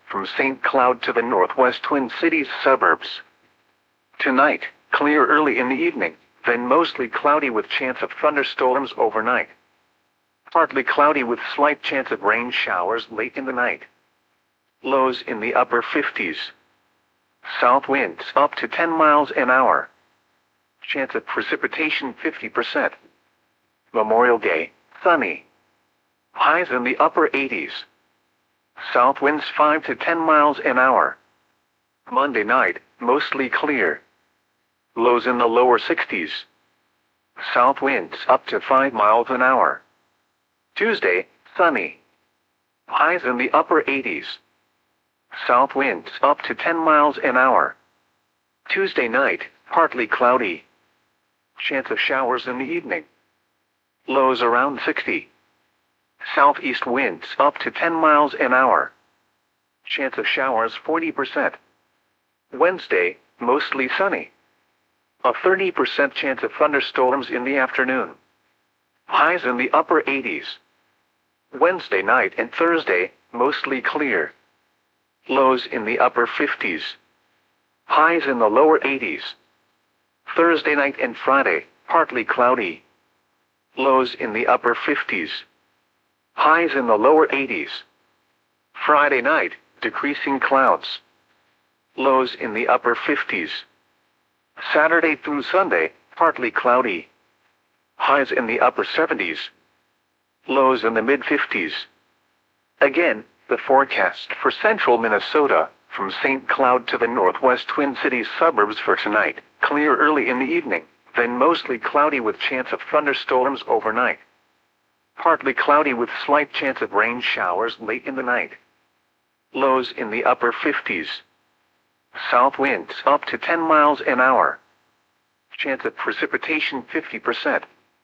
from St. Cloud to the northwest Twin Cities suburbs. Tonight, clear early in the evening, then mostly cloudy with chance of thunderstorms overnight. Partly cloudy with slight chance of rain showers late in the night. Lows in the upper 50s. South winds up to 10 miles an hour. Chance of precipitation 50%. Memorial Day, sunny. Highs in the upper 80s. South winds 5 to 10 miles an hour. Monday night, mostly clear. Lows in the lower 60s. South winds up to 5 miles an hour. Tuesday, sunny. Highs in the upper 80s. South winds up to 10 miles an hour. Tuesday night, partly cloudy. Chance of showers in the evening. Lows around 60. Southeast winds up to 10 miles an hour. Chance of showers 40%. Wednesday, mostly sunny. A 30% chance of thunderstorms in the afternoon. Highs in the upper 80s. Wednesday night and Thursday, mostly clear. Lows in the upper 50s. Highs in the lower 80s. Thursday night and Friday, partly cloudy. Lows in the upper 50s. Highs in the lower 80s. Friday night, decreasing clouds. Lows in the upper 50s. Saturday through Sunday, partly cloudy. Highs in the upper 70s. Lows in the mid-50s. Again, the forecast for central Minnesota, from St. Cloud to the northwest Twin Cities suburbs for tonight, clear early in the evening, then mostly cloudy with chance of thunderstorms overnight. Partly cloudy with slight chance of rain showers late in the night. Lows in the upper 50s. South winds up to 10 miles an hour. Chance of precipitation 50%.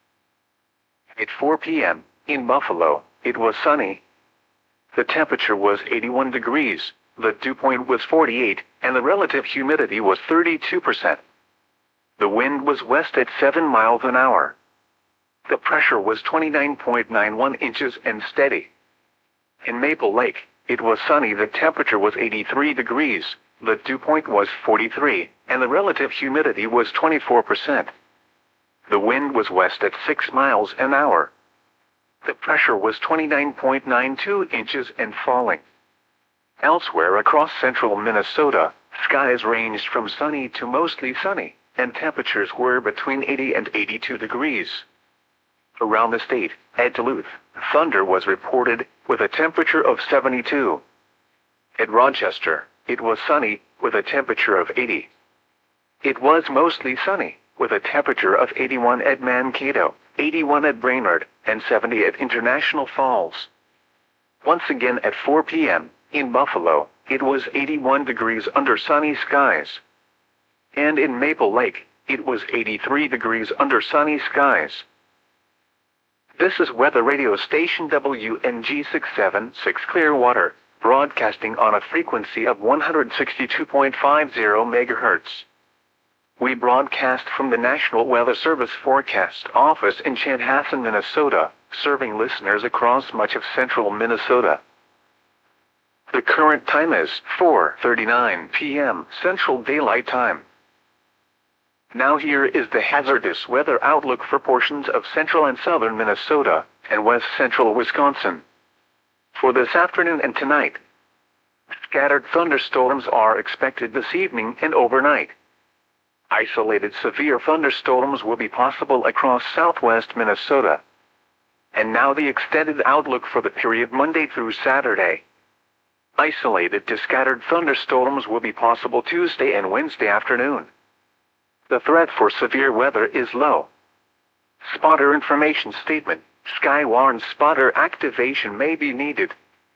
At 4 p.m., in Buffalo, it was sunny. The temperature was 81 degrees, the dew point was 48, and the relative humidity was 32%. The wind was west at 7 miles an hour. The pressure was 29.91 inches and steady. In Maple Lake, it was sunny. The temperature was 83 degrees, the dew point was 43, and the relative humidity was 24%. The wind was west at 6 miles an hour. The pressure was 29.92 inches and falling. Elsewhere across central Minnesota, skies ranged from sunny to mostly sunny, and temperatures were between 80 and 82 degrees. Around the state, at Duluth, thunder was reported, with a temperature of 72. At Rochester, it was sunny, with a temperature of 80. It was mostly sunny, with a temperature of 81 at Mankato, 81 at Brainerd, and 70 at International Falls. Once again at 4 p.m., in Buffalo, it was 81 degrees under sunny skies. And in Maple Lake, it was 83 degrees under sunny skies. This is weather radio station WNG 676 Clearwater, broadcasting on a frequency of 162.50 MHz. We broadcast from the National Weather Service Forecast Office in Chanhassen, Minnesota, serving listeners across much of central Minnesota. The current time is 4:39 p.m. Central Daylight Time. Now here is the hazardous weather outlook for portions of central and southern Minnesota, and west central Wisconsin. For this afternoon and tonight, scattered thunderstorms are expected this evening and overnight. Isolated severe thunderstorms will be possible across southwest Minnesota. And now the extended outlook for the period Monday through Saturday. Isolated to scattered thunderstorms will be possible Tuesday and Wednesday afternoon. The threat for severe weather is low. Spotter information statement: Skywarn spotter activation may be needed.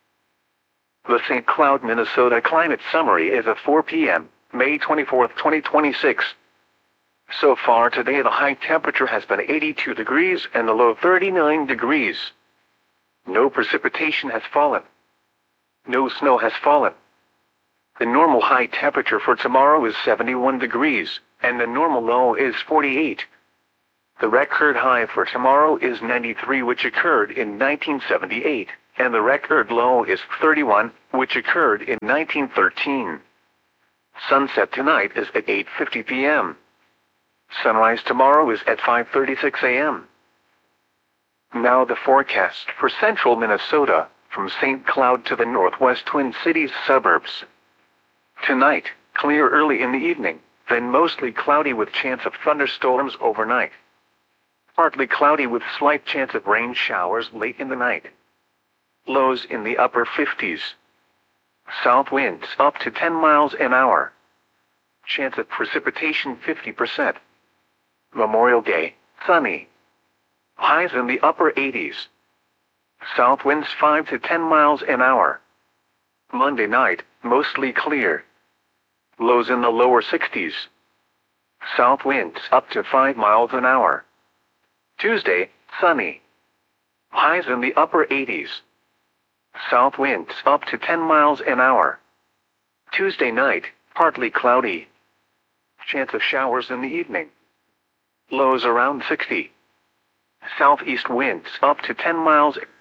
The St. Cloud, Minnesota climate summary is at 4 p.m., May 24, 2026. So far today the high temperature has been 82 degrees and the low 39 degrees. No precipitation has fallen. No snow has fallen. The normal high temperature for tomorrow is 71 degrees, and the normal low is 48. The record high for tomorrow is 93, which occurred in 1978, and the record low is 31, which occurred in 1913. Sunset tonight is at 8:50 p.m. Sunrise tomorrow is at 5:36 a.m. Now the forecast for central Minnesota, from St. Cloud to the northwest Twin Cities suburbs. Tonight, clear early in the evening, then mostly cloudy with chance of thunderstorms overnight. Partly cloudy with slight chance of rain showers late in the night. Lows in the upper 50s. South winds up to 10 miles an hour. Chance of precipitation 50%. Memorial Day, sunny. Highs in the upper 80s. South winds 5 to 10 miles an hour. Monday night, mostly clear. Lows in the lower 60s. South winds up to 5 miles an hour. Tuesday, sunny. Highs in the upper 80s. South winds up to 10 miles an hour. Tuesday night, partly cloudy. Chance of showers in the evening. Lows around 60. Southeast winds up to 10 miles